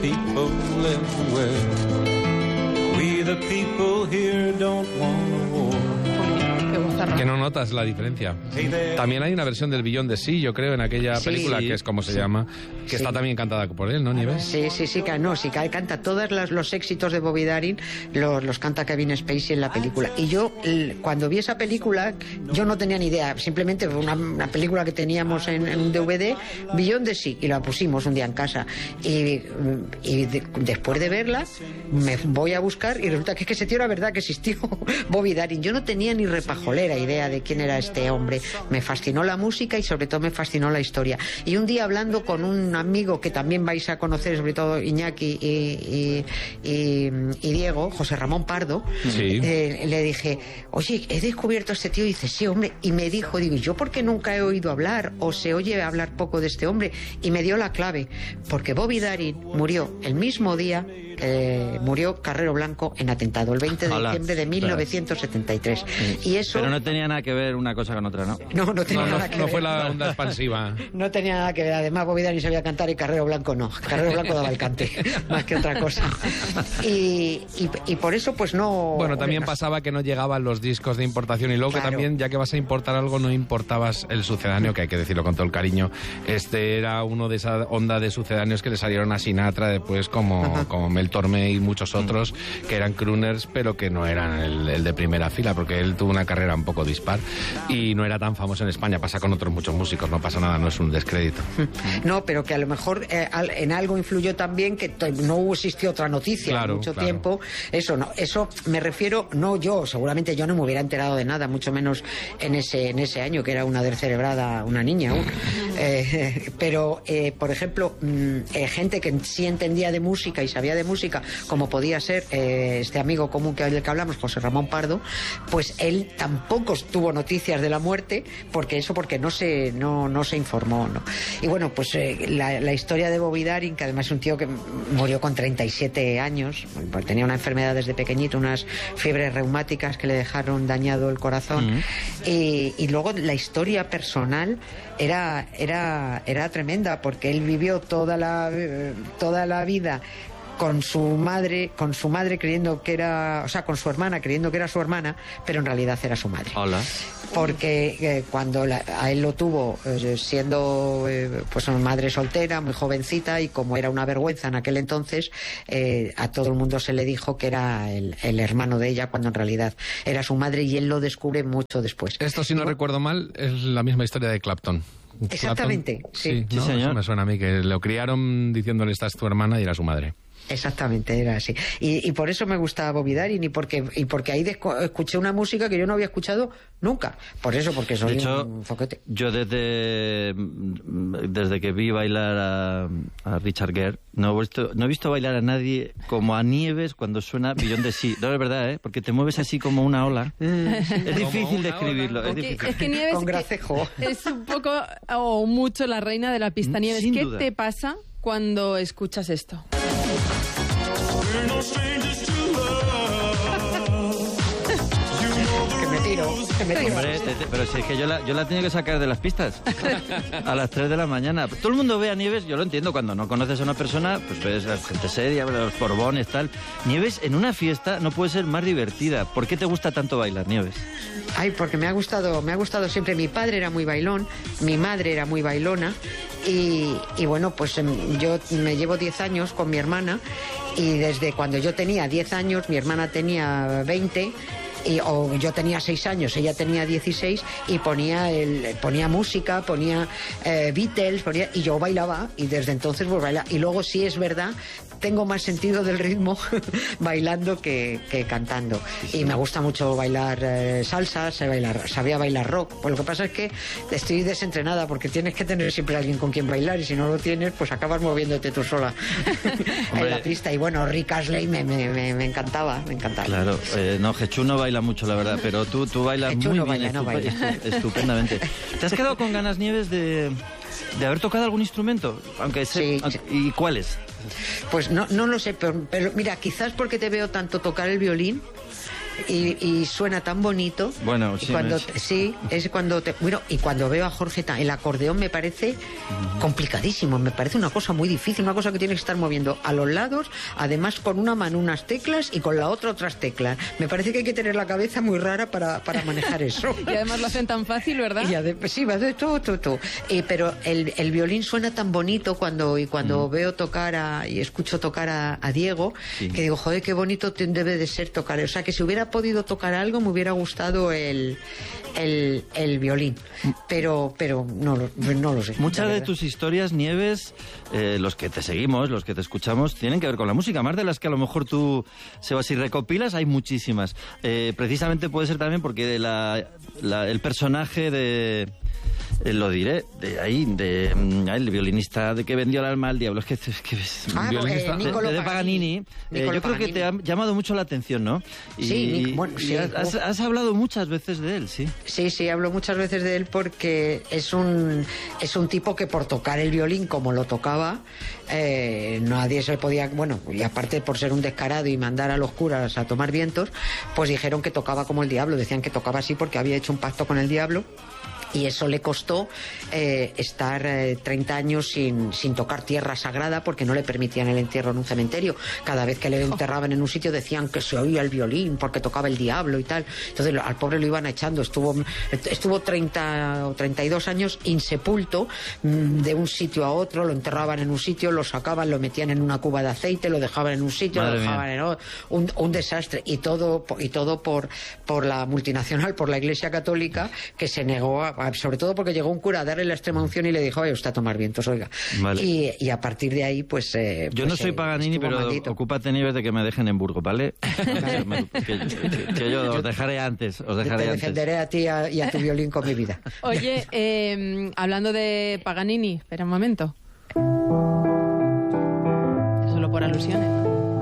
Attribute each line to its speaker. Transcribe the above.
Speaker 1: people everywhere. We the people here don't want a war.
Speaker 2: Que no notas la diferencia. También hay una versión del Billón de Sí, yo creo, en aquella película, que es como se llama, que está también cantada por él, ¿no, Nieves?
Speaker 3: Sí, canta todos los éxitos de Bobby Darin, los canta Kevin Spacey en la película. Y yo, cuando vi esa película, yo no tenía ni idea, simplemente fue una película que teníamos en un DVD, Billón de Sí, y la pusimos un día en casa. Y después de verla, me voy a buscar y resulta que ese tío era verdad que existió, Bobby Darin. Yo no tenía ni repajolera idea de quién era este hombre. Me fascinó la música y sobre todo me fascinó la historia. Y un día hablando con un amigo que también vais a conocer, sobre todo Iñaki y Diego, José Ramón Pardo, le dije, oye, he descubierto a este tío. Y dice, sí, hombre. Y me dijo, yo ¿por qué nunca he oído hablar o se oye hablar poco de este hombre? Y me dio la clave, porque Bobby Darin murió el mismo día murió Carrero Blanco en atentado, el 20 de diciembre de 1973. Y eso...
Speaker 4: Pero no tenía nada que ver una cosa con otra, ¿no?
Speaker 3: No tenía nada que ver.
Speaker 2: No fue la onda expansiva.
Speaker 3: No tenía nada que ver. Además, Bobby Darin sabía cantar y Carrero Blanco no. Carrero Blanco daba el cante, más que otra cosa. Y por eso, pues no...
Speaker 2: Bueno, también pasaba que no llegaban los discos de importación y luego que también, ya que vas a importar algo, no importabas el sucedáneo, que hay que decirlo con todo el cariño. Este era uno de esa onda de sucedáneos que le salieron a Sinatra después, como Mel Tormé y muchos otros, que eran crooners, pero que no eran el de primera fila, porque él tuvo una carrera un poco dispar y no era tan famoso en España. Pasa con otros muchos músicos, no pasa nada, no es un descrédito.
Speaker 3: No, pero que a lo mejor en algo influyó también que no existió otra noticia mucho tiempo. Eso me refiero, no yo, seguramente yo no me hubiera enterado de nada, mucho menos en ese año, que era una descerebrada, una niña aún. Pero, por ejemplo, gente que sí entendía de música y sabía de música, como podía ser este amigo común del que hablamos, José Ramón Pardo, pues él tampoco tuvo noticias de la muerte, porque no se informó, ¿no? Y bueno, pues la historia de Bobby Darin, que además es un tío que murió con 37 años, pues tenía una enfermedad desde pequeñito, unas fiebres reumáticas que le dejaron dañado el corazón, y luego la historia personal era tremenda, porque él vivió toda la vida con su madre creyendo que era, o sea, con su hermana creyendo que era su hermana, pero en realidad era su madre.
Speaker 4: Hola.
Speaker 3: Porque cuando a él lo tuvo siendo pues una madre soltera, muy jovencita, y como era una vergüenza en aquel entonces, a todo el mundo se le dijo que era el hermano de ella, cuando en realidad era su madre, y él lo descubre mucho después.
Speaker 2: Esto, si no recuerdo mal, es la misma historia de Clapton.
Speaker 3: Exactamente, sí.
Speaker 2: Sí, señor. Eso me suena a mí, que lo criaron diciéndole esta es tu hermana y era su madre.
Speaker 3: Exactamente, era así. Y por eso me gustaba Bobby Darin, y porque ahí escuché una música que yo no había escuchado nunca. Por eso, porque soy un foquete.
Speaker 4: Yo desde que vi bailar a Richard Gere, no he visto bailar a nadie como a Nieves cuando suena Billón de Sí. No, es verdad, porque te mueves así como una ola. Es difícil describirlo.
Speaker 5: Es que Nieves
Speaker 3: con gracejo.
Speaker 5: Es un poco o mucho la reina de la pista. Nieves,
Speaker 4: Sin
Speaker 5: ¿qué
Speaker 4: duda.
Speaker 5: te pasa cuando escuchas esto?
Speaker 3: Que me tiro.
Speaker 4: Hombre, pero si es que yo la he tenido que sacar de las pistas a las 3 de la mañana. Todo el mundo ve a Nieves, yo lo entiendo, cuando no conoces a una persona, pues ves a gente seria, los borbones, tal. Nieves en una fiesta no puede ser más divertida. ¿Por qué te gusta tanto bailar, Nieves?
Speaker 3: Ay, porque me ha gustado siempre. Mi padre era muy bailón, mi madre era muy bailona, y bueno, pues yo me llevo 10 años con mi hermana, y desde cuando yo tenía 10 años, mi hermana tenía 20, o yo tenía 6 años, ella tenía 16, y ponía música, ponía Beatles, y yo bailaba, y desde entonces pues bailaba. Y luego, sí es verdad, tengo más sentido del ritmo bailando que cantando. Y me gusta mucho bailar salsa, sabía bailar rock. Pues lo que pasa es que estoy desentrenada, porque tienes que tener siempre alguien con quien bailar, y si no lo tienes, pues acabas moviéndote tú sola en la pista. Y bueno, Rick Astley me encantaba.
Speaker 4: Claro, no, Jechu no baila mucho, la verdad, pero tú bailas muy bien, estupendamente. ¿Te has quedado con ganas, Nieves, de haber tocado algún instrumento?
Speaker 3: Sí.
Speaker 4: ¿Y cuáles?
Speaker 3: Pues no lo sé, pero mira, quizás porque te veo tanto tocar el violín, y suena tan bonito.
Speaker 4: Bueno,
Speaker 3: sí, es cuando y cuando veo a Jorge, el acordeón me parece complicadísimo, me parece una cosa muy difícil, una cosa que tienes que estar moviendo a los lados, además con una mano unas teclas y con la otra otras teclas. Me parece que hay que tener la cabeza muy rara para manejar eso.
Speaker 5: Y además lo hacen tan fácil, ¿verdad?
Speaker 3: Sí, va de todo. Pero el violín suena tan bonito cuando veo tocar y escucho tocar a Diego, que digo, joder, qué bonito debe de ser tocar. O sea, que si hubiera podido tocar algo me hubiera gustado el violín, pero no lo sé.
Speaker 4: Muchas de tus historias, Nieves, los que te seguimos, los que te escuchamos, tienen que ver con la música, más de las que a lo mejor tú, Sebas, si recopilas, hay muchísimas. Precisamente puede ser también porque el personaje de... lo diré, el violinista de que vendió el alma al diablo, es que violinista de Paganini, yo creo que te ha llamado mucho la atención, ¿no? Has hablado muchas veces de él, ¿sí?
Speaker 3: Sí, hablo muchas veces de él porque es un tipo que por tocar el violín como lo tocaba, nadie se podía, y aparte por ser un descarado y mandar a los curas a tomar vientos, pues dijeron que tocaba como el diablo, decían que tocaba así porque había hecho un pacto con el diablo. Y eso le costó estar 30 años sin tocar tierra sagrada porque no le permitían el entierro en un cementerio. Cada vez que le enterraban en un sitio decían que se oía el violín porque tocaba el diablo y tal. Entonces al pobre lo iban echando. Estuvo 30 o 32 años insepulto, de un sitio a otro. Lo enterraban en un sitio, lo sacaban, lo metían en una cuba de aceite, lo dejaban en un sitio, lo dejaban en otro. Un desastre. Y todo por la multinacional, por la Iglesia Católica, que se negó sobre todo porque llegó un cura a darle la extrema unción y le dijo, usted a tomar vientos, oiga. Vale. Y a partir de ahí, pues...
Speaker 4: Yo no soy Paganini, pero maldito. Ocúpate, Nieves, de que me dejen en Burgos, ¿vale? que yo os dejaré antes.
Speaker 3: Te defenderé a ti y a tu violín con mi vida.
Speaker 5: Oye, hablando de Paganini, espera un momento. Solo por alusiones.